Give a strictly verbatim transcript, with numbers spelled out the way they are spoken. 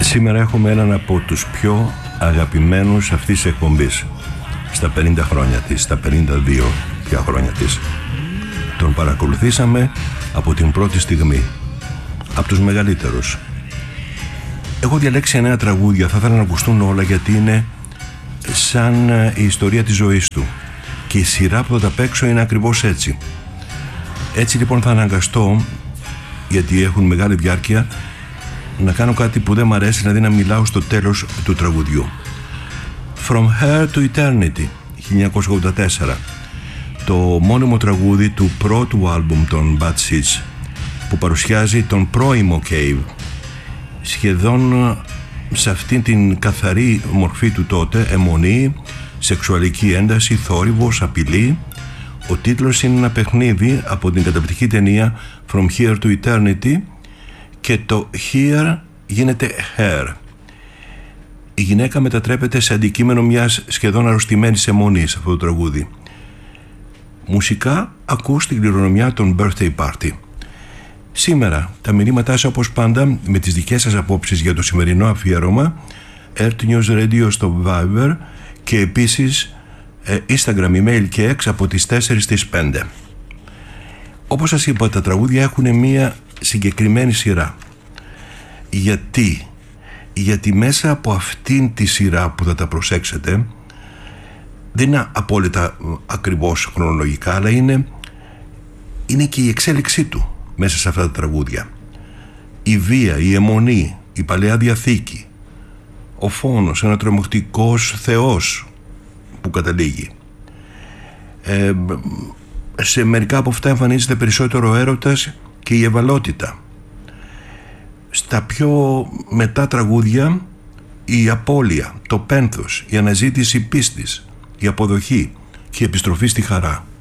Σήμερα έχουμε έναν από τους πιο αγαπημένους αυτής της εκπομπής. Στα πενήντα χρόνια της, στα πενήντα δύο πια χρόνια της. Τον παρακολουθήσαμε από την πρώτη στιγμή. Από τους μεγαλύτερους. Έχω διαλέξει εννέα τραγούδια, θα ήθελα να ακουστούν όλα, γιατί είναι σαν η ιστορία της ζωής του. Και η σειρά που θα τα παίξω είναι ακριβώς έτσι. Έτσι λοιπόν θα αναγκαστώ, γιατί έχουν μεγάλη διάρκεια, να κάνω κάτι που δεν μ' αρέσει, δηλαδή να μιλάω στο τέλος του τραγουδιού. From Here to Eternity, χίλια εννιακόσια ογδόντα τέσσερα. Το μόνιμο τραγούδι του πρώτου άλμπουμ των Bad Seeds, που παρουσιάζει τον πρώιμο Cave, σχεδόν σε αυτήν την καθαρή μορφή του τότε, αιμονή, σεξουαλική ένταση, θόρυβος, απειλή. Ο τίτλος είναι ένα παιχνίδι από την καταπληκτική ταινία From Here to Eternity και το Here γίνεται Hair. Η γυναίκα μετατρέπεται σε αντικείμενο μιας σχεδόν αρρωστημένης αιμονής, αυτό το τραγούδι. Μουσικά ακούς την κληρονομιά των Birthday Party. Σήμερα τα μηνύματά σας, όπως πάντα, με τις δικές σας απόψεις για το σημερινό αφιέρωμα, Earth News Radio στο Viber και επίσης Instagram, email και X από τις τέσσερις στις πέντε. Όπως σας είπα, τα τραγούδια έχουν μία συγκεκριμένη σειρά. Γιατί? Γιατί μέσα από αυτήν τη σειρά που θα τα προσέξετε, δεν είναι απόλυτα ακριβώς χρονολογικά, αλλά είναι, είναι και η εξέλιξή του μέσα σε αυτά τα τραγούδια. Η βία, η αιμονή, η Παλαιά Διαθήκη, ο φόνος, ένα τρομακτικός θεός που καταλήγει. Ε, σε μερικά από αυτά εμφανίζεται περισσότερο ο έρωτας και η ευαλότητα. Στα πιο μετά τραγούδια η απώλεια, το πένθος, η αναζήτηση πίστης, η αποδοχή και η επιστροφή στη χαρά.